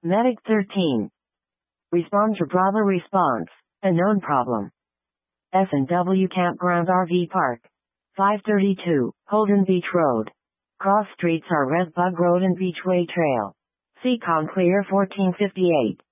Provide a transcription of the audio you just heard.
Medic 13. Respond to Bravo response. A known problem. S&W Campground RV Park. 532, Holden Beach Road. Cross streets are Red Bug Road and Beachway Trail. Seacon Clear 1458.